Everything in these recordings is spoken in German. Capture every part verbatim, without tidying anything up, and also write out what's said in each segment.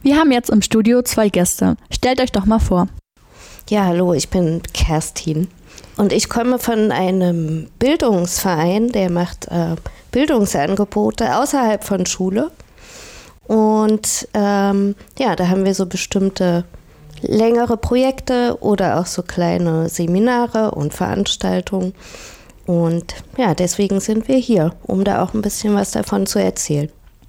Wir haben jetzt im Studio zwei Gäste. Stellt euch doch mal vor. Ja, hallo, ich bin Kerstin und ich komme von einem Bildungsverein, der macht äh, Bildungsangebote außerhalb von Schule. Und ähm, ja, da haben wir so bestimmte längere Projekte oder auch so kleine Seminare und Veranstaltungen. Und ja, deswegen sind wir hier, um da auch ein bisschen was davon zu erzählen.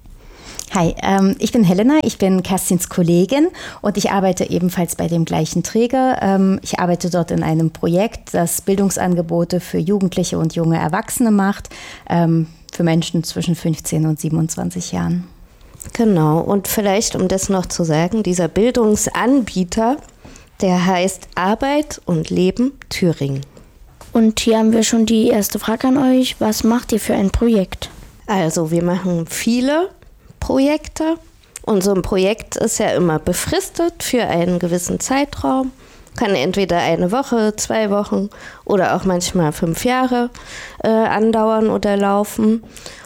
Hi, ähm, ich bin Helena, ich bin Kerstins Kollegin und ich arbeite ebenfalls bei dem gleichen Träger. Ähm, ich arbeite dort in einem Projekt, das Bildungsangebote für Jugendliche und junge Erwachsene macht, ähm, für Menschen zwischen fünfzehn und siebenundzwanzig Jahren. Genau, und vielleicht, um das noch zu sagen, dieser Bildungsanbieter, der heißt Arbeit und Leben Thüringen. Und hier haben wir schon die erste Frage an euch. Was macht ihr für ein Projekt? Also wir machen viele Projekte und so ein Projekt ist ja immer befristet für einen gewissen Zeitraum. Kann entweder eine Woche, zwei Wochen oder auch manchmal fünf Jahre äh, andauern oder laufen.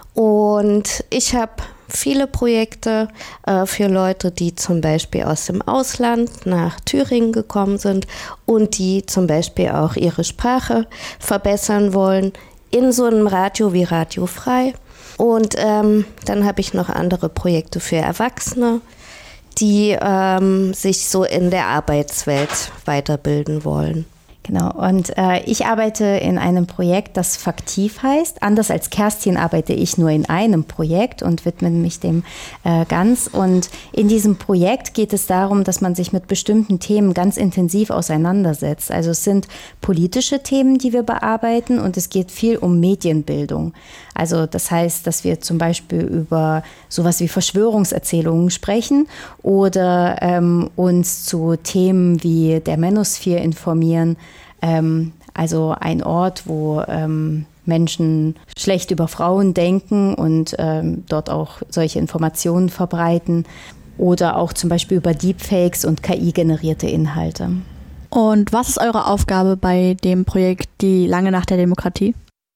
Und ich habe viele Projekte äh, für Leute, die zum Beispiel aus dem Ausland nach Thüringen gekommen sind und die zum Beispiel auch ihre Sprache verbessern wollen in so einem Radio wie Radio Frei. Und ähm, dann habe ich noch andere Projekte für Erwachsene, die ähm, sich so in der Arbeitswelt weiterbilden wollen. Genau, und äh, ich arbeite in einem Projekt, das Faktiv heißt. Anders als Kerstin arbeite ich nur in einem Projekt und widme mich dem äh, ganz. Und in diesem Projekt geht es darum, dass man sich mit bestimmten Themen ganz intensiv auseinandersetzt. Also es sind politische Themen, die wir bearbeiten und es geht viel um Medienbildung. Also das heißt, dass wir zum Beispiel über sowas wie Verschwörungserzählungen sprechen oder ähm, uns zu Themen wie der Manosphere informieren. Ähm, also ein Ort, wo ähm, Menschen schlecht über Frauen denken und ähm, dort auch solche Informationen verbreiten. Oder auch zum Beispiel über Deepfakes und K I-generierte Inhalte. Und was ist eure Aufgabe bei dem Projekt Die lange Nacht der Demokratie?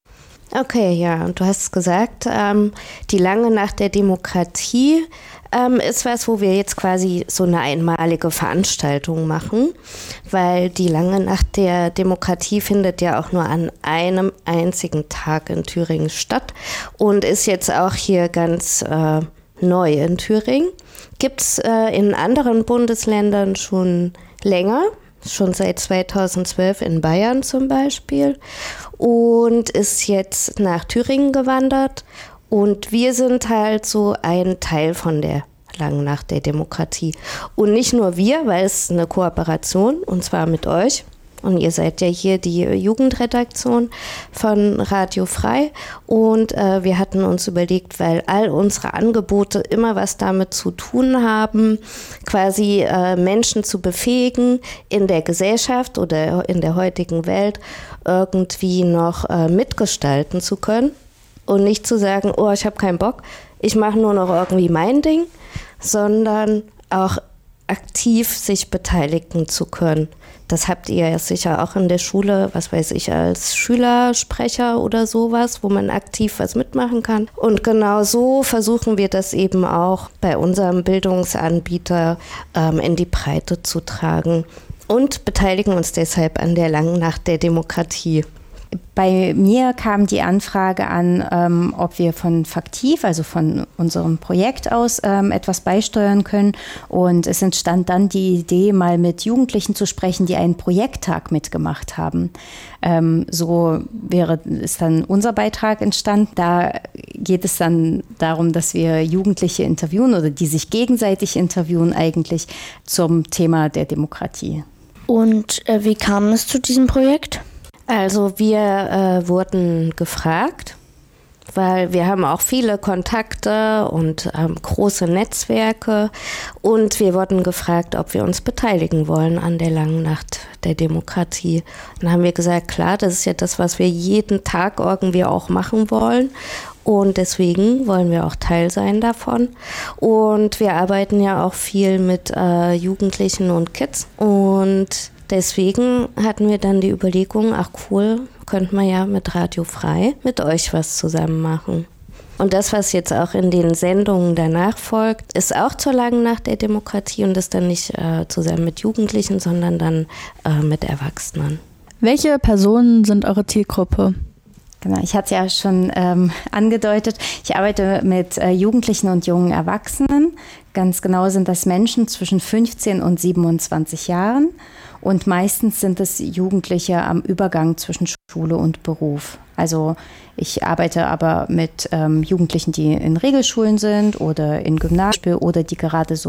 Okay, ja, und du hast es gesagt, ähm, die lange Nacht der Demokratie ähm, ist was, wo wir jetzt quasi so eine einmalige Veranstaltung machen, weil die lange Nacht der Demokratie findet ja auch nur an einem einzigen Tag in Thüringen statt und ist jetzt auch hier ganz äh, neu in Thüringen. Gibt es äh, in anderen Bundesländern schon länger. Schon seit zweitausendzwölf in Bayern zum Beispiel und ist jetzt nach Thüringen gewandert und wir sind halt so ein Teil von der langen Nacht der Demokratie und nicht nur wir, weil es eine Kooperation und zwar mit euch und ihr seid ja hier die Jugendredaktion von Radio Frei und äh, wir hatten uns überlegt, weil all unsere Angebote immer was damit zu tun haben, quasi äh, Menschen zu befähigen, in der Gesellschaft oder in der heutigen Welt irgendwie noch äh, mitgestalten zu können und nicht zu sagen, oh, ich habe keinen Bock, ich mache nur noch irgendwie mein Ding, sondern auch aktiv sich beteiligen zu können. Das habt ihr ja sicher auch in der Schule, was weiß ich, als Schülersprecher oder sowas, wo man aktiv was mitmachen kann. Und genau so versuchen wir das eben auch bei unserem Bildungsanbieter ähm, in die Breite zu tragen und beteiligen uns deshalb an der langen Nacht der Demokratie. Bei mir kam die Anfrage an, ähm, ob wir von Faktiv, also von unserem Projekt aus, ähm, etwas beisteuern können. Und es entstand dann die Idee, mal mit Jugendlichen zu sprechen, die einen Projekttag mitgemacht haben. Ähm, so wäre ist dann unser Beitrag entstanden. Da geht es dann darum, dass wir Jugendliche interviewen oder die sich gegenseitig interviewen eigentlich zum Thema der Demokratie. Und äh, wie kam es zu diesem Projekt? Also wir äh, wurden gefragt, weil wir haben auch viele Kontakte und ähm, große Netzwerke und wir wurden gefragt, ob wir uns beteiligen wollen an der langen Nacht der Demokratie. Dann haben wir gesagt, klar, das ist ja das, was wir jeden Tag irgendwie auch machen wollen. Und deswegen wollen wir auch Teil sein davon. Und wir arbeiten ja auch viel mit äh, Jugendlichen und Kids. Und deswegen hatten wir dann die Überlegung, ach cool, könnten wir ja mit Radio Frei mit euch was zusammen machen. Und das, was jetzt auch in den Sendungen danach folgt, ist auch zur langen Nacht der Demokratie und ist dann nicht äh, zusammen mit Jugendlichen, sondern dann äh, mit Erwachsenen. Welche Personen sind eure Zielgruppe? Genau, ich hatte es ja schon ähm, angedeutet. Ich arbeite mit äh, Jugendlichen und jungen Erwachsenen. Ganz genau sind das Menschen zwischen fünfzehn und siebenundzwanzig Jahren. Und meistens sind es Jugendliche am Übergang zwischen Schule und Beruf. Also ich arbeite aber mit ähm, Jugendlichen, die in Regelschulen sind oder in Gymnasien oder die gerade so